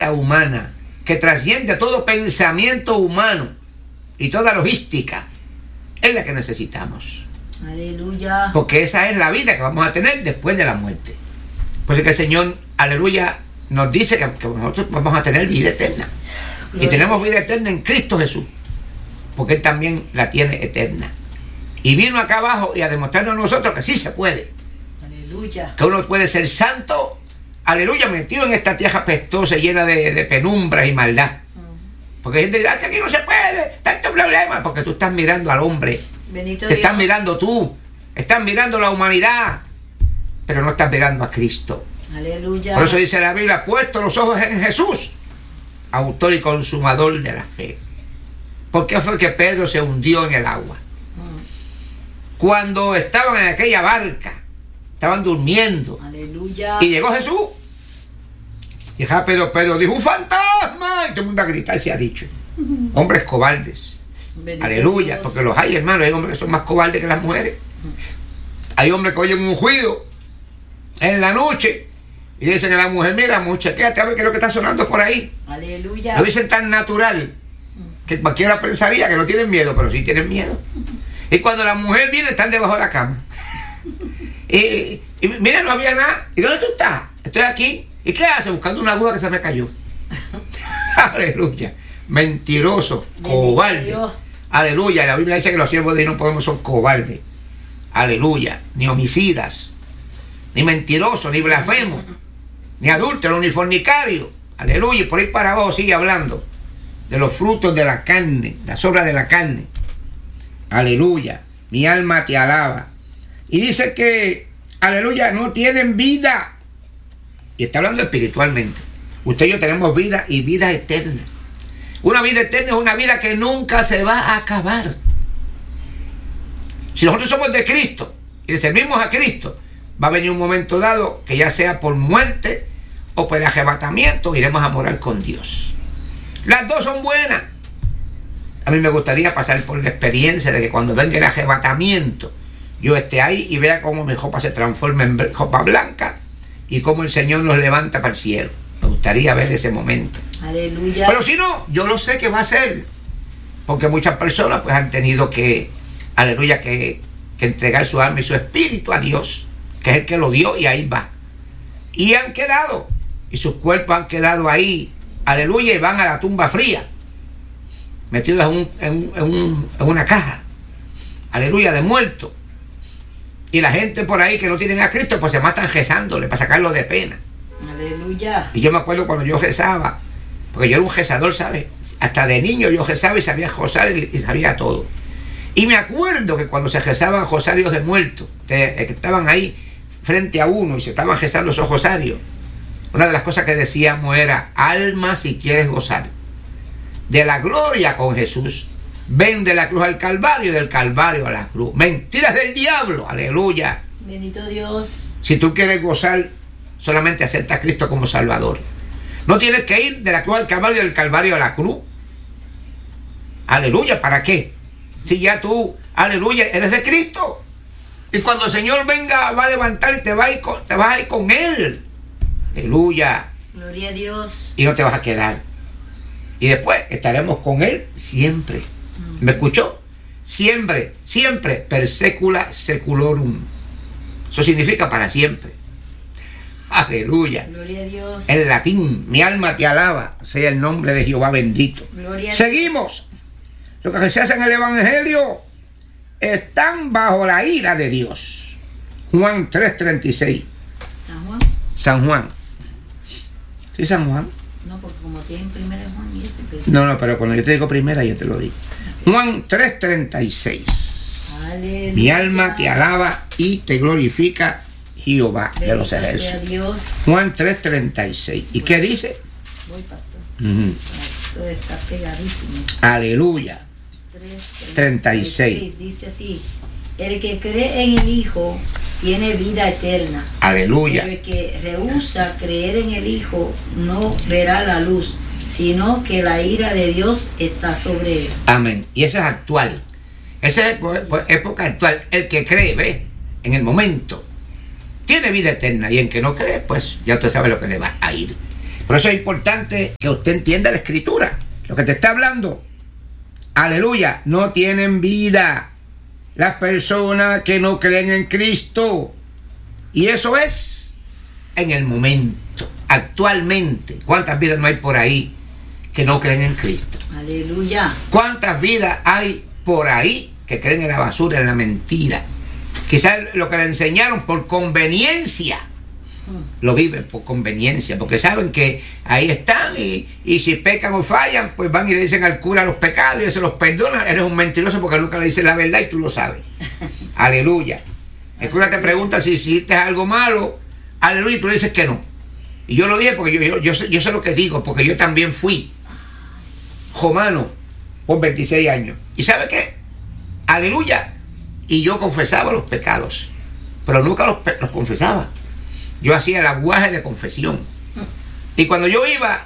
vida humana, que trasciende todo pensamiento humano y toda logística, es la que necesitamos. Aleluya. Porque esa es la vida que vamos a tener después de la muerte. Pues es que el Señor, aleluya, nos dice que nosotros vamos a tener vida eterna. Gloria. Y tenemos vida eterna en Cristo Jesús, porque Él también la tiene eterna. Y vino acá abajo y a demostrarnos a nosotros que sí se puede. Aleluya. Que uno puede ser santo, aleluya, metido en esta tierra pestosa, llena de penumbras y maldad. Porque hay gente dice, que aquí no se puede, tanto problema, porque tú estás mirando al hombre. Bendito te Dios. Estás mirando tú, estás mirando la humanidad, pero no estás mirando a Cristo. Aleluya. Por eso dice la Biblia, puesto los ojos en Jesús, autor y consumador de la fe. ¿Por qué fue que Pedro se hundió en el agua? Cuando estaban en aquella barca, estaban durmiendo. Aleluya. Y llegó Jesús. Y rápido Pedro dijo, ¡un fantasma! Y todo el mundo a gritar se ha dicho. Hombres cobardes. Bendito Aleluya. Dios. Porque los hay, hermanos. Hay hombres que son más cobardes que las mujeres. Hay hombres que oyen un ruido en la noche y dicen a la mujer, mira, muchacha, quédate a ver qué es lo que está sonando por ahí. Aleluya. Lo dicen tan natural que cualquiera pensaría que no tienen miedo, pero sí tienen miedo. Y cuando la mujer viene, están debajo de la cama. Y mira, no había nada. ¿Y dónde tú estás? Estoy aquí. ¿Y qué hace? Buscando una aguja que se me cayó. Aleluya. Mentiroso, cobarde. Aleluya. La Biblia dice que los siervos de Dios no podemos ser cobardes. Aleluya. Ni homicidas, ni mentirosos, ni blasfemos, ni adúlteros, ni fornicarios. Aleluya. Y por ahí para abajo sigue hablando de los frutos de la carne, las obras de la carne. Aleluya. Mi alma te alaba. Y dice que, aleluya, no tienen vida. Y está hablando espiritualmente. Usted y yo tenemos vida y vida eterna. Una vida eterna es una vida que nunca se va a acabar. Si nosotros somos de Cristo y le servimos a Cristo, va a venir un momento dado que ya sea por muerte o por arrebatamiento, iremos a morar con Dios. Las dos son buenas. A mí me gustaría pasar por la experiencia de que cuando venga el arrebatamiento, yo esté ahí y vea cómo mi ropa se transforma en ropa blanca y cómo el Señor nos levanta para el cielo. Me gustaría ver ese momento. Aleluya. Pero si no, yo lo sé que va a ser. Porque muchas personas pues han tenido que, aleluya, que entregar su alma y su espíritu a Dios, que es el que lo dio, y ahí va. Y han quedado, y sus cuerpos han quedado ahí, aleluya, y van a la tumba fría, metidos en una caja, aleluya, de muertos. Y la gente por ahí que no tienen a Cristo, pues se matan rezándole para sacarlo de pena. Aleluya. Y yo me acuerdo cuando yo rezaba, porque yo era un rezador, ¿sabes? Hasta de niño yo rezaba y sabía rezar y sabía todo. Y me acuerdo que cuando se rezaban rosarios de muertos, que estaban ahí frente a uno y se estaban rezando esos rosarios, una de las cosas que decíamos era, alma, si quieres gozar de la gloria con Jesús, ven de la cruz al Calvario, del Calvario a la cruz. Mentiras del diablo, aleluya. Bendito Dios. Si tú quieres gozar, solamente acepta a Cristo como Salvador. No tienes que ir de la cruz al Calvario, del Calvario a la cruz. Aleluya, ¿para qué? Si ya tú, aleluya, eres de Cristo. Y cuando el Señor venga, va a levantar y te vas a ir con Él. Aleluya. Gloria a Dios. Y no te vas a quedar. Y después estaremos con Él siempre. ¿Me escuchó? Siempre, siempre, per secula seculorum. Eso significa para siempre. Aleluya. Gloria a Dios. En latín, mi alma te alaba, sea el nombre de Jehová bendito. Gloria a Seguimos. Los que se hacen en el Evangelio están bajo la ira de Dios. Juan 3:36. San Juan. San Juan. ¿Sí, San Juan? No, porque como tienen primera Juan y ese. Pues... No, pero cuando yo te digo primera, yo te lo digo. Juan 3:36. Aleluya. Mi alma te alaba y te glorifica, Jehová de los ejércitos. Juan 3:36. ¿Y qué dice? Voy, pastor. Esto está pegadísimo. Aleluya. 36. Dice así: el que cree en el Hijo tiene vida eterna. Aleluya. Pero el que rehúsa creer en el Hijo no verá la luz, sino que la ira de Dios está sobre él. Amén. Y eso es actual. Esa es época actual. El que cree, ve, en el momento, tiene vida eterna. Y el que no cree, pues ya usted sabe lo que le va a ir. Por eso es importante que usted entienda la Escritura. Lo que te está hablando, aleluya, no tienen vida las personas que no creen en Cristo. Y eso es en el momento, actualmente. ¿Cuántas vidas no hay por ahí que no creen en Cristo? Aleluya. ¿Cuántas vidas hay por ahí que creen en la basura, en la mentira? Quizás lo que le enseñaron por conveniencia, lo viven por conveniencia, porque saben que ahí están y si pecan o fallan, pues van y le dicen al cura los pecados y él se los perdona. Eres un mentiroso porque nunca le dices la verdad y tú lo sabes. Aleluya. El cura te pregunta si hiciste algo malo, aleluya, y tú le dices que no. Y yo lo dije porque yo sé lo que digo, porque yo también fui romano por 26 años. ¿Y sabe qué? Aleluya. Y yo confesaba los pecados, pero nunca los confesaba. Yo hacía el aguaje de confesión. Y cuando yo iba,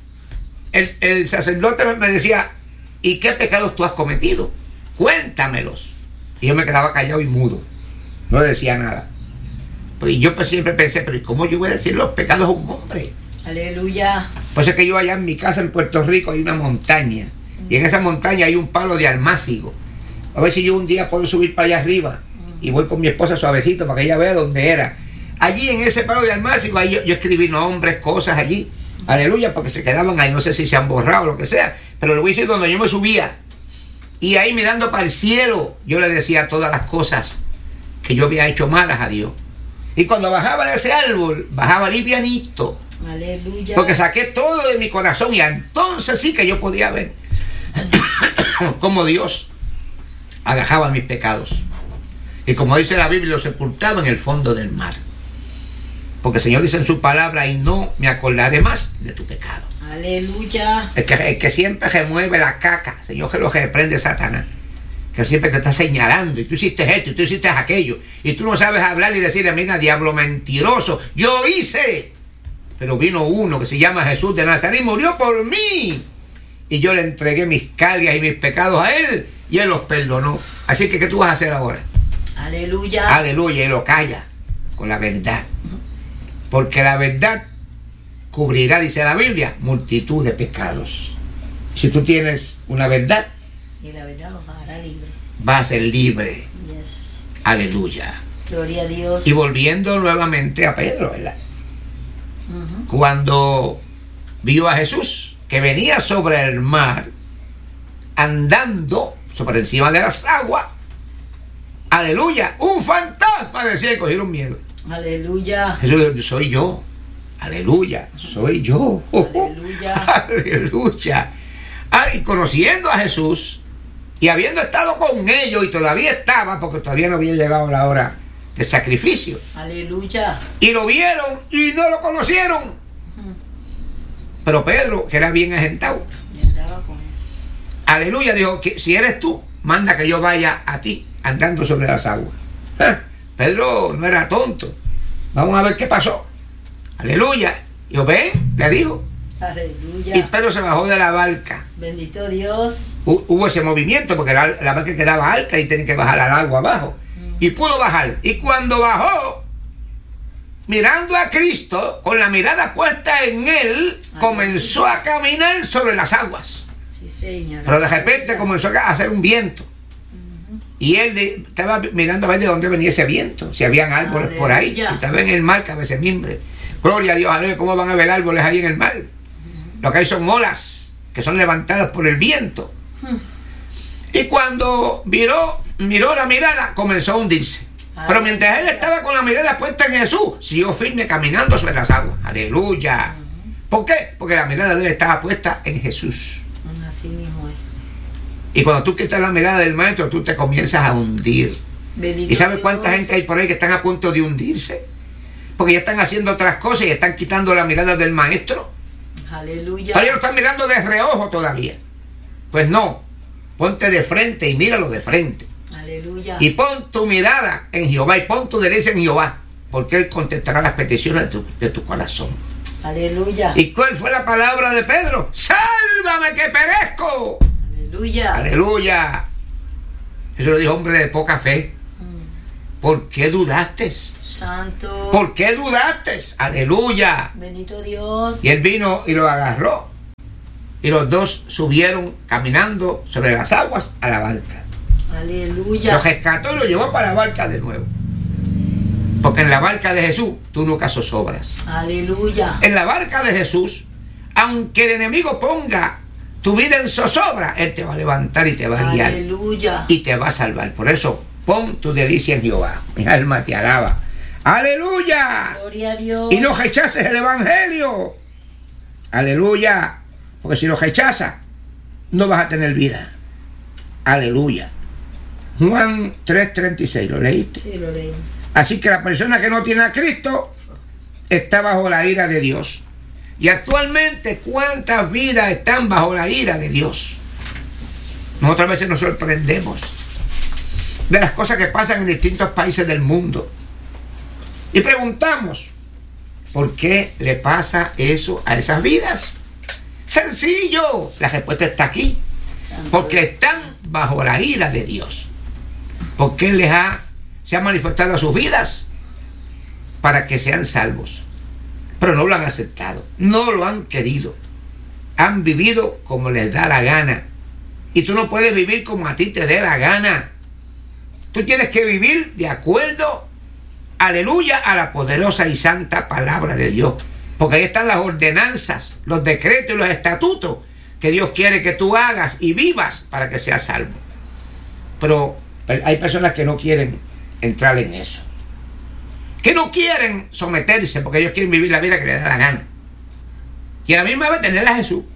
el sacerdote me decía, ¿y qué pecados tú has cometido? Cuéntamelos. Y yo me quedaba callado y mudo. No le decía nada. Pues yo siempre pensé, pero ¿y cómo yo voy a decir los pecados a un hombre? Aleluya. Pues es que yo allá en mi casa en Puerto Rico hay una montaña. Y en esa montaña hay un palo de almácigo. A ver si yo un día puedo subir para allá arriba. Y voy con mi esposa suavecito para que ella vea dónde era. Allí en ese palo de almácigo, ahí yo escribí nombres, cosas allí. Aleluya, porque se quedaban ahí. No sé si se han borrado o lo que sea. Pero le voy a decir donde yo me subía. Y ahí mirando para el cielo, yo le decía todas las cosas que yo había hecho malas a Dios. Y cuando bajaba de ese árbol, bajaba livianito. Aleluya. Porque saqué todo de mi corazón y entonces sí que yo podía ver cómo Dios agajaba mis pecados. Y como dice la Biblia, los sepultaba en el fondo del mar. Porque el Señor dice en su palabra, y no me acordaré más de tu pecado. Aleluya. El que siempre remueve la caca, Señor, que lo reprende Satanás. Que siempre te está señalando, y tú hiciste esto, y tú hiciste aquello, y tú no sabes hablar y decirle, mira, diablo mentiroso, yo hice. Pero vino uno que se llama Jesús de Nazaret y murió por mí. Y yo le entregué mis cargas y mis pecados a Él, y Él los perdonó. Así que, ¿qué tú vas a hacer ahora? Aleluya. Aleluya, y lo calla con la verdad. Porque la verdad cubrirá, dice la Biblia, multitud de pecados. Si tú tienes una verdad, y la verdad los hará libre. Va a ser libre. Yes. Aleluya. Gloria a Dios. Y volviendo nuevamente a Pedro, ¿verdad? Cuando vio a Jesús que venía sobre el mar, andando sobre encima de las aguas, aleluya, un fantasma, decía, y cogieron miedo. Aleluya. Jesús dijo, soy yo. Aleluya, soy yo. Aleluya. Aleluya. Y conociendo a Jesús y habiendo estado con ellos, y todavía estaba, porque todavía no había llegado la hora de sacrificio. Aleluya. Y lo vieron y no lo conocieron. Pero Pedro, que era bien agentado, aleluya, dijo, que si eres tú, manda que yo vaya a ti andando sobre las aguas. Pedro no era tonto. Vamos a ver qué pasó. Aleluya. Y yo, ven, le dijo. Aleluya. Y Pedro se bajó de la barca. Bendito Dios. Hubo ese movimiento porque la barca quedaba alta y tenía que bajar al agua abajo. Y pudo bajar. Y cuando bajó, mirando a Cristo, con la mirada puesta en Él, comenzó a caminar sobre las aguas. Sí, señor. Pero de repente comenzó a hacer un viento. Y él estaba mirando a ver de dónde venía ese viento. Si habían árboles por ahí. Si estaba en el mar, que a veces mimbre. Gloria a Dios, aleluya. ¿Cómo van a haber árboles ahí en el mar? Lo que hay son olas que son levantadas por el viento. Y cuando miró la mirada, comenzó a hundirse. Pero mientras él estaba con la mirada puesta en Jesús, siguió firme caminando sobre las aguas. Aleluya. ¿Por qué? Porque la mirada de él estaba puesta en Jesús. Así mismo es. Y cuando tú quitas la mirada del maestro, tú te comienzas a hundir. Bendito ¿Y sabes Dios. cuánta gente hay por ahí que están a punto de hundirse? Porque ya están haciendo otras cosas y están quitando la mirada del maestro. Aleluya. Pero ellos lo están mirando de reojo todavía. Pues no, ponte de frente y míralo de frente. Aleluya. Y pon tu mirada en Jehová y pon tu derecha en Jehová, porque Él contestará las peticiones de tu corazón. Aleluya. ¿Y cuál fue la palabra de Pedro? ¡Sálvame que perezco! Aleluya. Aleluya. Eso lo dijo hombre de poca fe. ¿por qué dudaste? Santo. ¿Por qué dudaste? Aleluya. Bendito Dios. Y él vino y lo agarró. Y los dos subieron caminando sobre las aguas a la barca. Aleluya. Lo rescató y lo llevó para la barca de nuevo. Porque en la barca de Jesús tú nunca zozobras. Aleluya. En la barca de Jesús, aunque el enemigo ponga tu vida en zozobra, Él te va a levantar y te va a guiar. Aleluya. Y te va a salvar. Por eso, pon tu delicia en Jehová. Mi alma te alaba. Aleluya. Gloria a Dios. Y no rechaces el evangelio. Aleluya. Porque si lo rechazas, no vas a tener vida. Aleluya. Juan 3:36, ¿lo leíste? Sí, lo leí. Así que la persona que no tiene a Cristo está bajo la ira de Dios. Y actualmente, ¿cuántas vidas están bajo la ira de Dios? Nosotros a veces nos sorprendemos de las cosas que pasan en distintos países del mundo. Y preguntamos, ¿por qué le pasa eso a esas vidas? Sencillo, la respuesta está aquí. Porque están bajo la ira de Dios. Porque Él se ha manifestado a sus vidas para que sean salvos. Pero no lo han aceptado, no lo han querido. Han vivido como les da la gana. Y tú no puedes vivir como a ti te dé la gana. Tú tienes que vivir de acuerdo, aleluya, a la poderosa y santa palabra de Dios. Porque ahí están las ordenanzas, los decretos y los estatutos que Dios quiere que tú hagas y vivas para que seas salvo. Pero hay personas que no quieren entrar en eso, que no quieren someterse porque ellos quieren vivir la vida que les da la gana y a la misma vez tener a Jesús.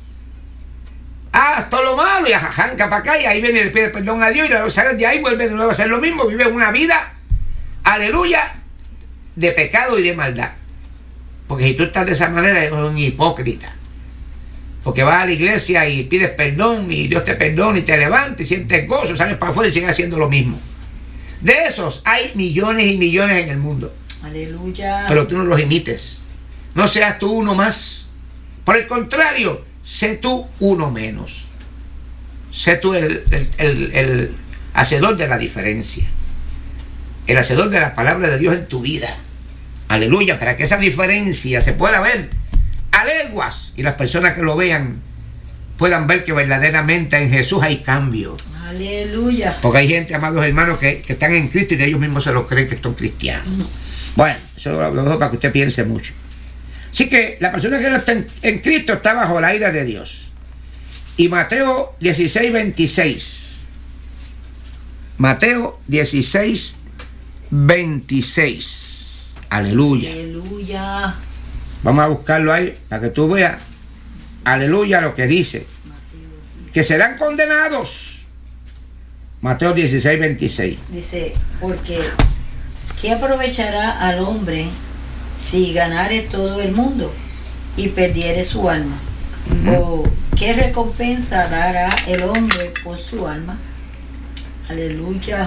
Todo lo malo y arranca para acá y ahí viene y le pide perdón a Dios y luego sales de ahí, vuelve de nuevo a hacer lo mismo, vive una vida, aleluya, de pecado y de maldad. Porque si tú estás de esa manera eres un hipócrita. Porque vas a la iglesia y pides perdón y Dios te perdona y te levanta y sientes gozo, sales para afuera y sigues haciendo lo mismo. De esos hay millones y millones en el mundo. Aleluya. Pero tú no los imites. No seas tú uno más. Por el contrario, sé tú uno menos. Sé tú el hacedor de la diferencia. El hacedor de la palabra de Dios en tu vida. Aleluya, para que esa diferencia se pueda ver a leguas y las personas que lo vean puedan ver que verdaderamente en Jesús hay cambio. Aleluya. Porque hay gente, amados hermanos, que están en Cristo y que ellos mismos se lo creen que son cristianos. Bueno, eso lo dejo para que usted piense mucho. Así que la persona que no está en Cristo está bajo la ira de Dios. Y Mateo 16:26. Mateo 16:26. Aleluya. Aleluya. Vamos a buscarlo ahí para que tú veas. Aleluya lo que dice. Que serán condenados. Mateo 16:26. Dice, porque ¿qué aprovechará al hombre si ganare todo el mundo y perdiere su alma? ¿O qué recompensa dará el hombre por su alma? Aleluya.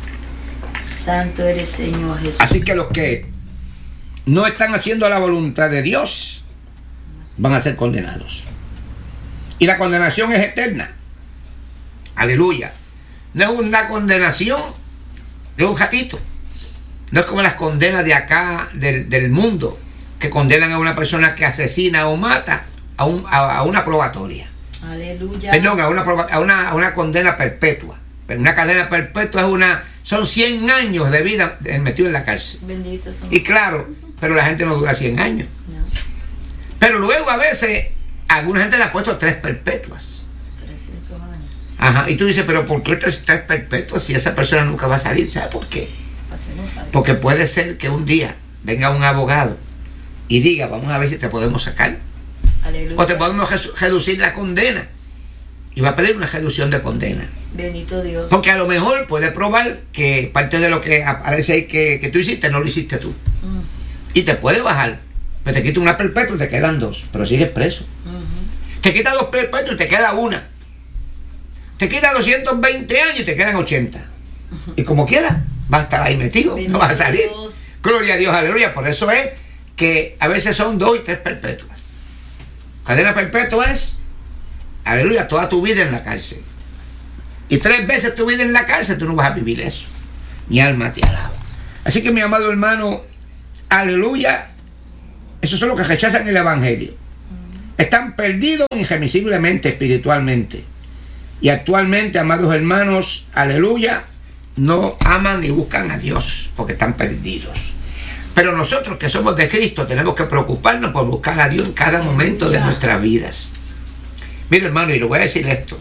Santo eres, Señor Jesús. Así que los que no están haciendo la voluntad de Dios van a ser condenados. Y la condenación es eterna. Aleluya. No es una condenación de un ratito. No es como las condenas de acá, del mundo, que condenan a una persona que asesina o mata a una probatoria. Aleluya. Perdón, a una condena perpetua. Pero una cadena perpetua son 100 años de vida metido en la cárcel. Bendito Señor. Y claro, pero la gente no dura 100 años. No. Pero luego a veces, alguna gente le ha puesto 3 perpetuas. 300 años. Ajá, y tú dices, pero ¿por qué 3 perpetuas si esa persona nunca va a salir? ¿Sabes por qué? Para que no salga. Porque puede ser que un día venga un abogado y diga, vamos a ver si te podemos sacar. Aleluya. O te podemos reducir la condena. Y va a pedir una reducción de condena. Bendito Dios. Porque a lo mejor puede probar que parte de lo que aparece ahí que tú hiciste, no lo hiciste tú. Y te puede bajar. Pero te quita una perpetua y te quedan 2. Pero sigues preso. Te quita 2 perpetuas y te queda 1. Te quita 220 años y te quedan 80. Y como quiera, va a estar ahí metido. Bendito no va a salir. Dios. Gloria a Dios, aleluya. Por eso es que a veces son 2 y 3 perpetuas. Cadena perpetua es, aleluya, toda tu vida en la cárcel. Y 3 veces tu vida en la cárcel, tú no vas a vivir eso. Mi alma te alaba. Así que mi amado hermano, aleluya, esos son los que rechazan el evangelio. Están perdidos irremisiblemente espiritualmente. Y actualmente, amados hermanos, aleluya, no aman ni buscan a Dios porque están perdidos. Pero nosotros que somos de Cristo tenemos que preocuparnos por buscar a Dios en cada momento de nuestras vidas. Mira, hermano, y le voy a decir esto.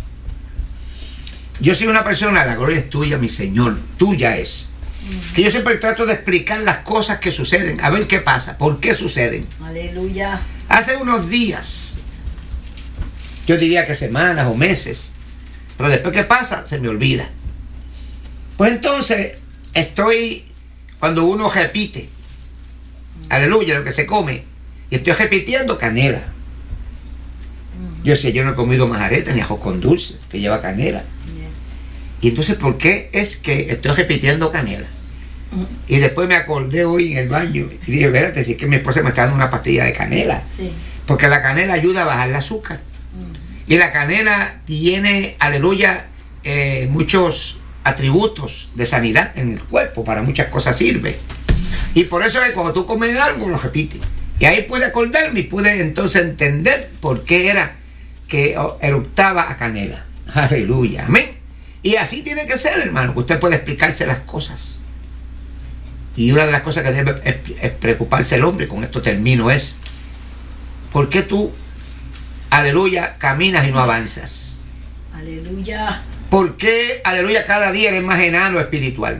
Yo soy una persona, la gloria es tuya, mi Señor, tuya es. Que yo siempre trato de explicar las cosas que suceden, a ver qué pasa, por qué suceden. Aleluya. Hace unos días, yo diría que semanas o meses, pero después que pasa, se me olvida. Pues entonces, cuando uno repite, aleluya, lo que se come, y estoy repitiendo canela. Yo decía, yo no he comido majareta ni ajo con dulce, que lleva canela. Y entonces, ¿por qué es que estoy repitiendo canela? Y después me acordé hoy en el baño y dije, espérate, si es que mi esposa me está dando una pastilla de canela. Sí. Porque la canela ayuda a bajar el azúcar. Y la canela tiene, aleluya, muchos atributos de sanidad en el cuerpo, para muchas cosas sirve. Y por eso es que cuando tú comes algo, lo repites. Y ahí pude acordarme y pude entonces entender por qué era que eructaba a canela. Aleluya, amén. Y así tiene que ser, hermano, que usted puede explicarse las cosas. Y una de las cosas que debe es preocuparse el hombre, con esto termino, es ¿por qué tú, aleluya, caminas y no avanzas? Aleluya. ¿Por qué, aleluya, cada día eres más enano espiritual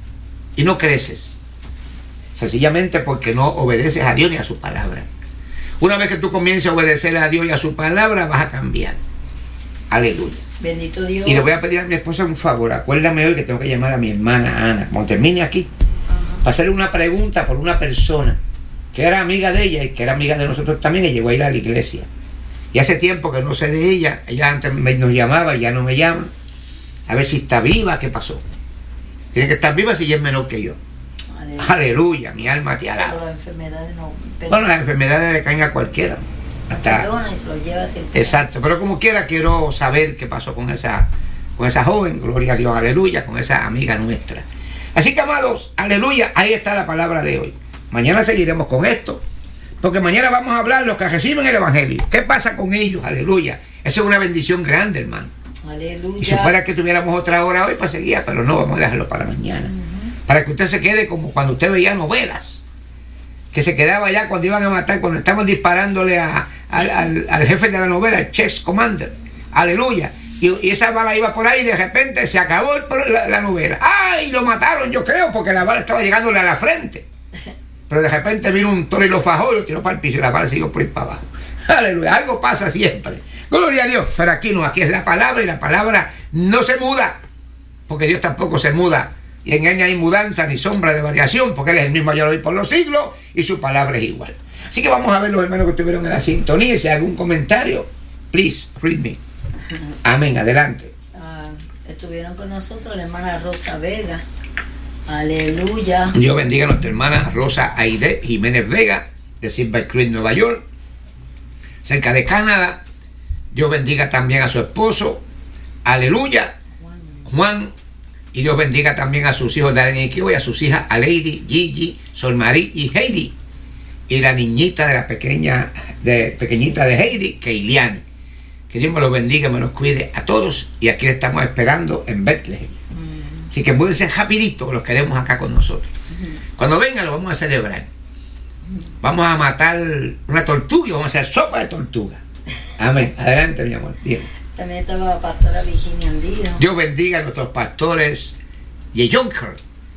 y no creces? Sencillamente porque no obedeces a Dios ni a su palabra. Una vez que tú comiences a obedecer a Dios y a su palabra, vas a cambiar. Aleluya. Bendito Dios. Y le voy a pedir a mi esposa un favor. Acuérdame hoy que tengo que llamar a mi hermana Ana, cuando termine aquí, para hacerle una pregunta por una persona que era amiga de ella y que era amiga de nosotros también, y llegó a ir a la iglesia. Y hace tiempo que no sé de ella. Ella antes nos llamaba y ya no me llama. A ver si está viva, ¿qué pasó? Tiene que estar viva si ella es menor que yo. Aleluya, mi alma te alaba. Pero las enfermedades no. Bueno, las enfermedades le caen a cualquiera. Perdona y se lo lleva. Exacto, pero como quiera quiero saber qué pasó con esa joven, gloria a Dios, aleluya, con esa amiga nuestra. Así que, amados, aleluya, ahí está la palabra de hoy. Mañana seguiremos con esto, porque mañana vamos a hablar de los que reciben el evangelio. ¿Qué pasa con ellos? Aleluya. Eso es una bendición grande, hermano. Aleluya. Y si fuera que tuviéramos otra hora hoy, pues seguía, pero no, vamos a dejarlo para mañana. Para que usted se quede como cuando usted veía novelas, que se quedaba ya cuando iban a matar, cuando estaban disparándole al jefe de la novela, el Chess Commander. Aleluya. Y esa bala iba por ahí y de repente se acabó la novela. ¡Ay! Lo mataron, yo creo, porque la bala estaba llegándole a la frente. Pero de repente vino un toro y lo fajó y lo tiró para el piso y la bala siguió por ahí para abajo. Aleluya. Algo pasa siempre. Gloria a Dios. Pero aquí no, aquí es la palabra y la palabra no se muda. Porque Dios tampoco se muda. Y en él no hay mudanza ni sombra de variación, porque Él es el mismo ayer, hoy, por los siglos, y su palabra es igual. Así que vamos a ver los hermanos que estuvieron en la sintonía. Si hay algún comentario, please, read me. Amén, adelante. Estuvieron con nosotros la hermana Rosa Vega. Aleluya. Dios bendiga a nuestra hermana Rosa Aide Jiménez Vega, de Silver Creek, Nueva York, cerca de Canadá. Dios bendiga también a su esposo. Aleluya. Juan. Y Dios bendiga también a sus hijos Darren y Kio y a sus hijas a Lady, Gigi, Sol Marie y Heidi. Y la niñita de la pequeñita de Heidi, Keiliani. Que Dios me los bendiga, me los cuide a todos. Y aquí le estamos esperando en Bethlehem. Así que múdense rapidito, los queremos acá con nosotros. Cuando vengan lo vamos a celebrar. Vamos a matar una tortuga y vamos a hacer sopa de tortuga. Amén. Adelante, mi amor. Bien. También estaba la pastora Virginia Andino. Dios bendiga a nuestros pastores de Yonker,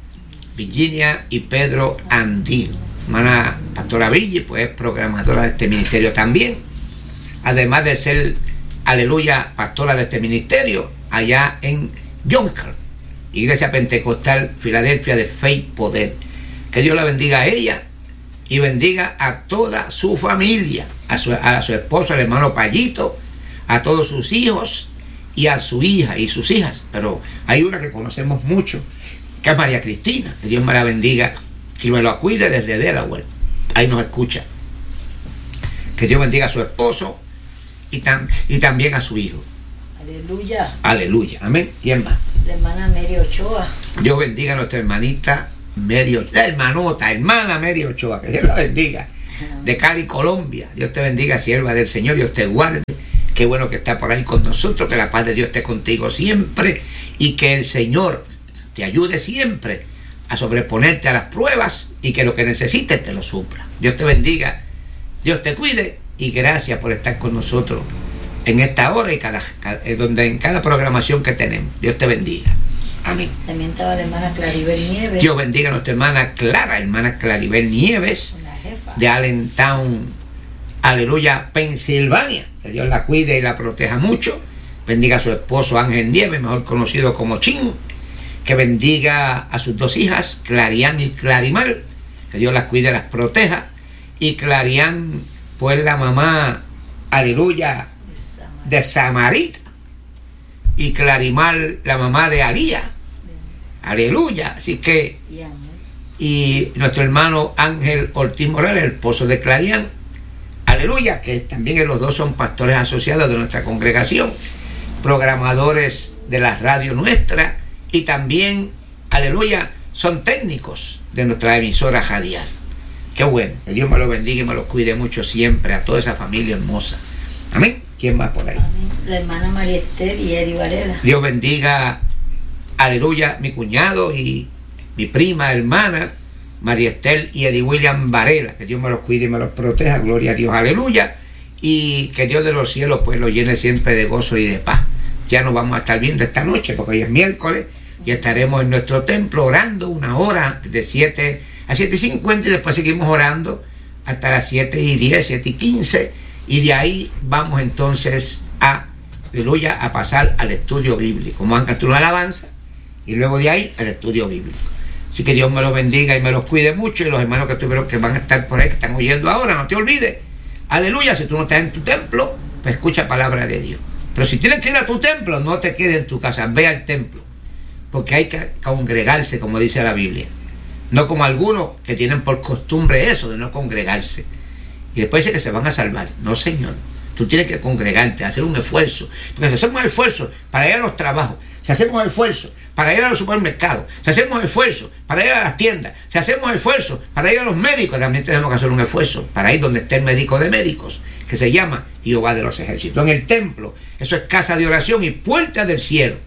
Virginia y Pedro Andino. Hermana pastora Virgi, pues es programadora de este ministerio también. Además de ser, aleluya, pastora de este ministerio allá en Yonker, Iglesia Pentecostal Filadelfia de Fe y Poder. Que Dios la bendiga a ella y bendiga a toda su familia, a su esposo, el hermano Payito, a todos sus hijos y a su hija y sus hijas. Pero hay una que conocemos mucho, que es María Cristina. Que Dios me la bendiga, que me lo cuide desde Delaware. Ahí nos escucha. Que Dios bendiga a su esposo y también a su hijo. Aleluya. Aleluya. Amén. Y en más. La hermana Mary Ochoa. Dios bendiga a nuestra hermanita Mary Ochoa, hermana Mary Ochoa, que Dios la bendiga, de Cali, Colombia. Dios te bendiga, sierva del Señor, Dios te guarde. Qué bueno que está por ahí con nosotros, que la paz de Dios esté contigo siempre y que el Señor te ayude siempre a sobreponerte a las pruebas y que lo que necesites te lo supla. Dios te bendiga, Dios te cuide y gracias por estar con nosotros en esta hora y en cada programación que tenemos. Dios te bendiga. Amén. También estaba la hermana Claribel Nieves. Dios bendiga a nuestra hermana Claribel Nieves, de Allentown, aleluya, Pensilvania. Que Dios la cuide y la proteja mucho. Bendiga a su esposo Ángel Nieves, mejor conocido como Chin. Que bendiga a sus dos hijas, Clarián y Clarimal. Que Dios las cuide y las proteja. Y Clarián, pues la mamá, aleluya, de Samarita. Y Clarimal, la mamá de Alía. Aleluya. Así que, y nuestro hermano Ángel Ortiz Morales, el esposo de Clarián, aleluya, que también los dos son pastores asociados de nuestra congregación, programadores de la radio nuestra, y también, aleluya, son técnicos de nuestra emisora radial. Qué bueno, que Dios me los bendiga y me los cuide mucho siempre, a toda esa familia hermosa. Amén. ¿Quién más por ahí? Amén. La hermana María Esther y Eri Varela. Dios bendiga, aleluya, mi cuñado y mi prima, hermana, María Esther y Eddie William Varela. Que Dios me los cuide y me los proteja, gloria a Dios, aleluya. Y que Dios de los cielos pues los llene siempre de gozo y de paz. Ya nos vamos a estar viendo esta noche, porque hoy es miércoles, y estaremos en nuestro templo orando una hora, de 7 a 7:50, y después seguimos orando hasta las 7:10, 7:15, y de ahí vamos entonces aleluya, a pasar al estudio bíblico. Vamos a cantar una alabanza, y luego de ahí al estudio bíblico. Así que Dios me los bendiga y me los cuide mucho, y los hermanos que van a estar por ahí, que están oyendo ahora, no te olvides, aleluya, si tú no estás en tu templo, pues escucha palabra de Dios. Pero si tienes que ir a tu templo, no te quedes en tu casa, ve al templo, porque hay que congregarse, como dice la Biblia. No como algunos que tienen por costumbre eso, de no congregarse, y después dice que se van a salvar. No, Señor, tú tienes que congregarte, hacer un esfuerzo, porque si hacemos esfuerzo para ir a los trabajos, si hacemos esfuerzo para ir a los supermercados, si hacemos esfuerzo para ir a las tiendas, si hacemos esfuerzo para ir a los médicos, también tenemos que hacer un esfuerzo para ir donde esté el médico de médicos, que se llama Jehová de los ejércitos. En el templo, eso es casa de oración y puerta del cielo.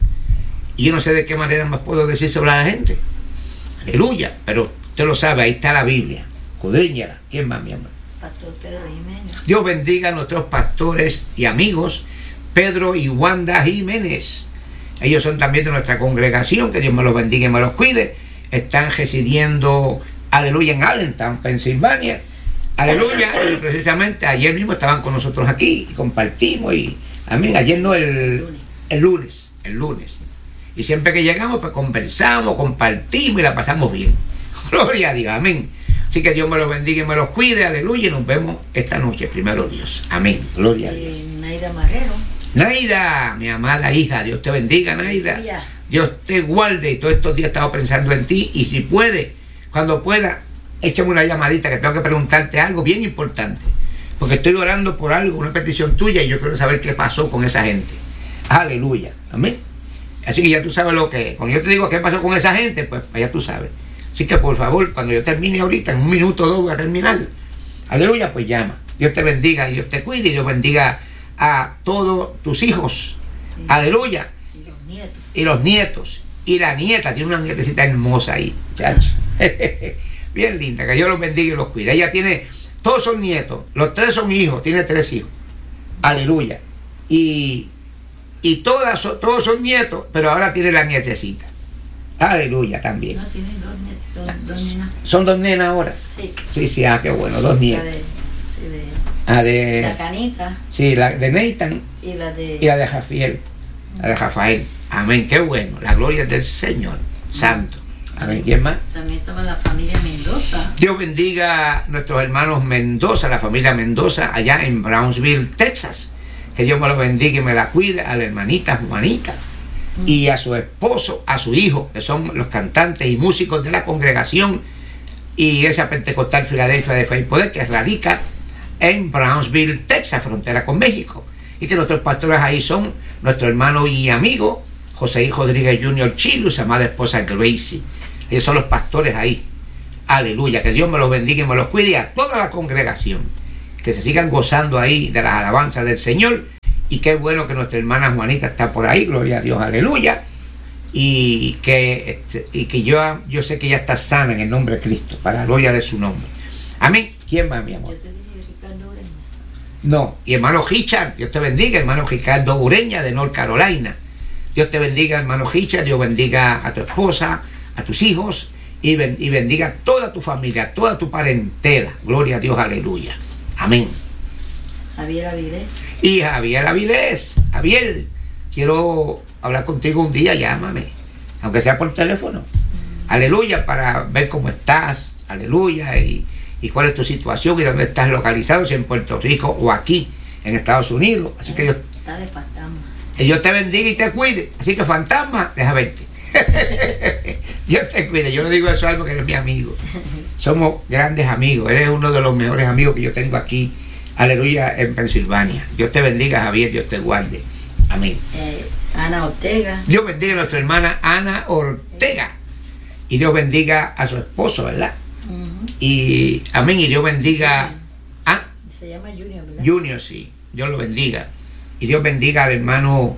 Y yo no sé de qué manera más puedo decir sobre la gente. Aleluya, pero usted lo sabe, ahí está la Biblia. Escudriñala. ¿Quién más, mi amor? Pastor Pedro Jiménez. Dios bendiga a nuestros pastores y amigos, Pedro y Wanda Jiménez. Ellos son también de nuestra congregación, que Dios me los bendiga y me los cuide. Están residiendo, aleluya, en Allentown, Pensilvania. Aleluya, y precisamente ayer mismo estaban con nosotros aquí y compartimos, y amén, ayer no, el lunes. Y siempre que llegamos, pues conversamos, compartimos y la pasamos bien. Gloria a Dios, amén. Así que Dios me los bendiga y me los cuide, aleluya, y nos vemos esta noche, primero Dios. Amén, gloria a Dios. Naida Marrero. Naida, mi amada hija, Dios te bendiga, Naida. Aleluya. Dios te guarde, y todos estos días he estado pensando en ti, y si puede, cuando pueda, échame una llamadita, que tengo que preguntarte algo bien importante, porque estoy orando por algo, una petición tuya, y yo quiero saber qué pasó con esa gente. Aleluya, amén. Así que ya tú sabes lo que es. Cuando yo te digo qué pasó con esa gente, pues ya tú sabes. Así que por favor, cuando yo termine ahorita, en 1 minuto o 2 voy a terminar. Aleluya, pues llama. Dios te bendiga y Dios te cuide, y Dios bendiga a todos tus hijos. Sí. Aleluya. Y los nietos. Y los nietos. Y la nieta, tiene una nietecita hermosa ahí, chacho. Bien linda, que Dios los bendiga y los cuide. Ella tiene, todos son nietos, los 3 son hijos, tiene 3 hijos. Aleluya. Y todos son nietos, pero ahora tiene la nietecita. Aleluya también. No, tiene dos nenas. ¿Son 2 nenas ahora? Sí. Sí, qué bueno, 2 nietas. De la Canita. Sí, la de Nathan. Y la de Rafael. La de Rafael. Amén, qué bueno. La gloria es del Señor Santo. Amén. ¿Quién más? También estaba la familia Mendoza. Dios bendiga a nuestros hermanos Mendoza, la familia Mendoza, allá en Brownsville, Texas. Que Dios me lo bendiga y me la cuide, a la hermanita Juanita, y a su esposo, a su hijo, que son los cantantes y músicos de la congregación Iglesia Pentecostal Filadelfia de Fe y Poder, que radica en Brownsville, Texas, frontera con México. Y que nuestros pastores ahí son nuestro hermano y amigo José Rodríguez Jr. Chilo y su amada esposa Gracie. Ellos son los pastores ahí. Aleluya, que Dios me los bendiga y me los cuide, y a toda la congregación, que se sigan gozando ahí de las alabanzas del Señor. Y qué bueno que nuestra hermana Juanita está por ahí, gloria a Dios, aleluya. Y que yo sé que ella está sana en el nombre de Cristo, para la gloria de su nombre. Amén. ¿Quién más, mi amor? Yo te dije Ricardo Ureña. No, y hermano Richard, Dios te bendiga, hermano Ricardo Ureña de North Carolina. Dios te bendiga, hermano Richard, Dios bendiga a tu esposa, a tus hijos, y bendiga a toda tu familia, toda tu parentela. Gloria a Dios, aleluya. Amén. Javier Avilés. Y Javier Avilés, Javier, quiero hablar contigo un día, llámame, aunque sea por teléfono. Aleluya, para ver cómo estás, aleluya, y cuál es tu situación y dónde estás localizado, si en Puerto Rico o aquí en Estados Unidos. Así que está de fantasma. Dios te bendiga y te cuide. Así que fantasma, deja verte. Dios te cuide. Yo le digo eso a algo que eres mi amigo. Somos grandes amigos. Eres uno de los mejores amigos que yo tengo aquí, aleluya, en Pensilvania. Dios te bendiga, Javier, Dios te guarde. Amén. Ana Ortega. Dios bendiga a nuestra hermana Ana Ortega. Y Dios bendiga a su esposo, ¿verdad? Y amén. Y Dios bendiga a... Se llama Junior, ¿verdad? Junior, sí. Dios lo bendiga. Y Dios bendiga al hermano,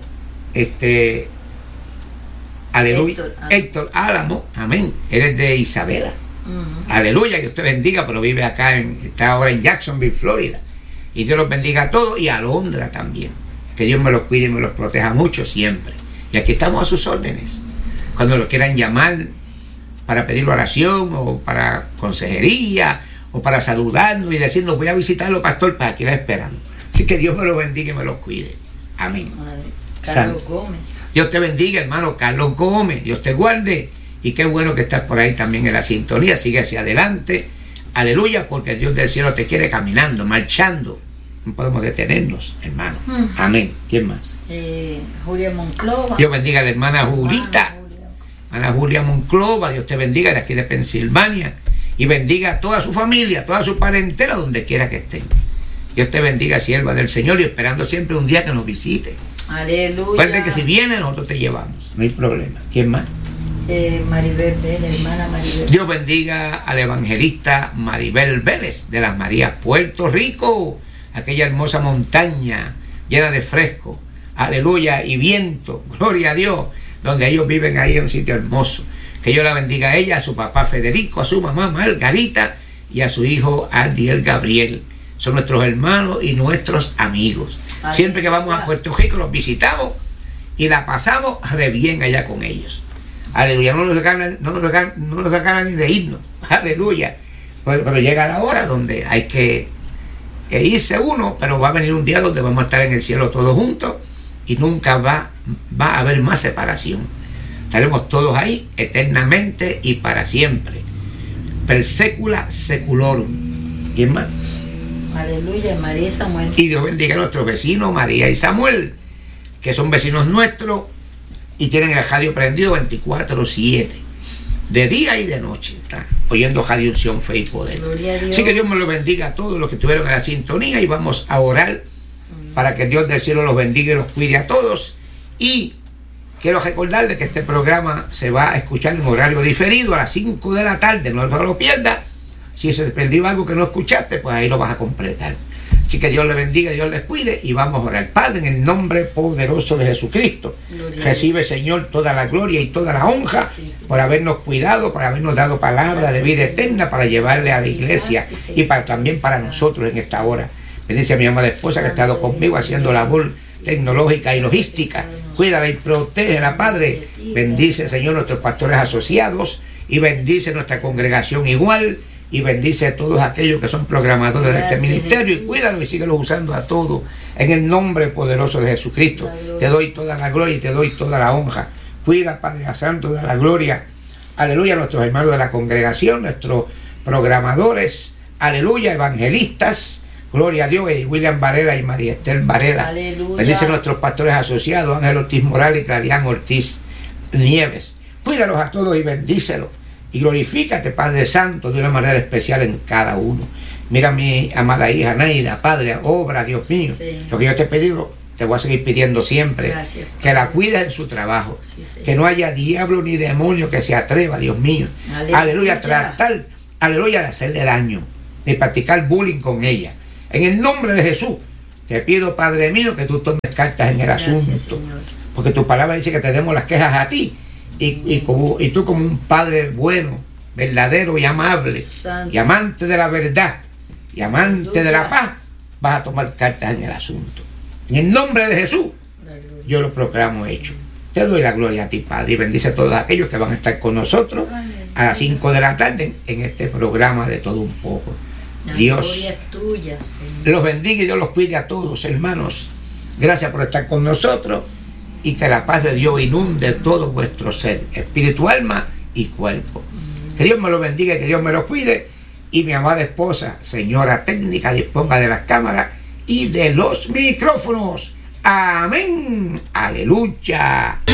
aleluya, Héctor Álamo. Amén. Él es de Isabela. Aleluya, que usted bendiga, pero vive acá, está ahora en Jacksonville, Florida. Y Dios los bendiga a todos, y a Alondra también. Que Dios me los cuide y me los proteja mucho siempre. Y aquí estamos a sus órdenes. Cuando lo quieran llamar para pedir oración, o para consejería, o para saludarnos y decirnos, voy a visitarlo, pastor, para aquí la esperamos. Así que Dios me los bendiga y me los cuide. Amén. Carlos Gómez. Dios te bendiga, hermano Carlos Gómez. Dios te guarde. Y qué bueno que estás por ahí también en la sintonía. Sigue hacia adelante. Aleluya, porque Dios del cielo te quiere caminando, marchando. No podemos detenernos, hermano. Amén. ¿Quién más? Julia Monclova. Dios bendiga a la hermana Julita. Ana Julia Monclova. Dios te bendiga, de aquí de Pensilvania. Y bendiga a toda su familia, toda su parentela, donde quiera que estén. Dios te bendiga, sierva del Señor, y esperando siempre un día que nos visite. Aleluya. Recuerda que si viene, nosotros te llevamos. No hay problema. ¿Quién más? Maribel Vélez, hermana Maribel. Dios bendiga al evangelista Maribel Vélez de las Marías, Puerto Rico, aquella hermosa montaña llena de fresco, aleluya, y viento, gloria a Dios, donde ellos viven ahí en un sitio hermoso. Que Dios la bendiga a ella, a su papá Federico, a su mamá Margarita y a su hijo Adiel Gabriel. Son nuestros hermanos y nuestros amigos. Aleluya. Siempre que vamos a Puerto Rico los visitamos y la pasamos re bien allá con ellos. Aleluya, no nos da ganas ni de irnos. Aleluya. Pero llega la hora donde hay que irse uno, pero va a venir un día donde vamos a estar en el cielo todos juntos y nunca va a haber más separación. Estaremos todos ahí eternamente y para siempre. Per secula seculorum. ¿Quién más? Aleluya, María y Samuel. Y Dios bendiga a nuestros vecinos, María y Samuel, que son vecinos nuestros y tienen el radio prendido 24/7, de día y de noche, ¿está? Oyendo Radio Unción, Fe y Poder. Gloria a Dios. Así que Dios me lo bendiga a todos los que estuvieron en la sintonía, y vamos a orar para que Dios del cielo los bendiga y los cuide a todos. Y quiero recordarles que este programa se va a escuchar en horario diferido a las 5 de la tarde, no lo pierdas. Si se perdió algo que no escuchaste, pues ahí lo vas a completar. Así que Dios les bendiga, Dios les cuide, y vamos a orar. Padre, en el nombre poderoso de Jesucristo, recibe, Señor, toda la gloria y toda la honra por habernos cuidado, por habernos dado palabra de vida eterna para llevarle a la iglesia y también para nosotros en esta hora. Bendice a mi amada esposa que ha estado conmigo haciendo labor tecnológica y logística. Cuídala y protégela, Padre. Bendice, Señor, nuestros pastores asociados, y bendice nuestra congregación igual. Y bendice a todos aquellos que son programadores de este ministerio, Jesús. Y cuídalos y síguelos usando a todos. En el nombre poderoso de Jesucristo. Te doy toda la gloria y te doy toda la honra. Cuida, Padre Santo, de la gloria. Aleluya, a nuestros hermanos de la congregación, nuestros programadores. Aleluya, evangelistas. Gloria a Dios, y William Varela y María Estel Varela. Aleluya. Bendice a nuestros pastores asociados, Ángel Ortiz Morales y Clarián Ortiz Nieves. Cuídalos a todos y bendícelos. Y glorifícate, Padre Santo, de una manera especial en cada uno. Mira a mi amada hija Naida, Padre, obra, Dios mío. Sí. Lo que yo te he te voy a seguir pidiendo siempre. Gracias. Que la cuides en su trabajo. Sí, Señor. Que no haya diablo ni demonio que se atreva, Dios mío. Aleluya, tratar, aleluya, de hacerle daño, de practicar bullying con ella. En el nombre de Jesús, te pido, Padre mío, que tú tomes cartas en el asunto. Señor. Porque tu palabra dice que te demos las quejas a ti. Y tú como un Padre bueno, verdadero y amable, Santo. y amante de la verdad, y amante de la paz, vas a tomar cartas en el asunto. En el nombre de Jesús, yo lo proclamo hecho. Te doy la gloria a ti, Padre, y bendice a todos aquellos que van a estar con nosotros a las 5 de la tarde en este programa de Todo un Poco. Dios tuya, los bendiga y Dios los cuide a todos, hermanos. Gracias por estar con nosotros y que la paz de Dios inunde todo vuestro ser, espíritu, alma y cuerpo. Que Dios me lo bendiga y que Dios me lo cuide. Y mi amada esposa, señora técnica, disponga de las cámaras y de los micrófonos. Amén. Aleluya.